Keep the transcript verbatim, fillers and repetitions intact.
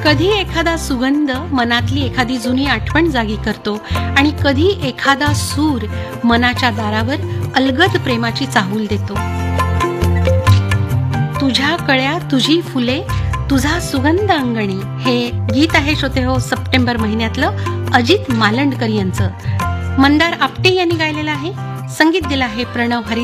कधी एखादा सुगंध मनातली एखादी जुनी आठवण जागी करतो आणि कधी एखादा सूर मनाच्या दारावर अलगद प्रेमाची चाहूल देतो. तुझ्या कळ्या तुझी फुले तुझा सुगंध अंगणी हे गीत आहे श्रोते हो सप्टेंबर महिन्यातलं अजित मालंडकर यांचं. मंदार आपटे यांनी गायलेलं आहे. संगीत दिलं आहे प्रणव हरी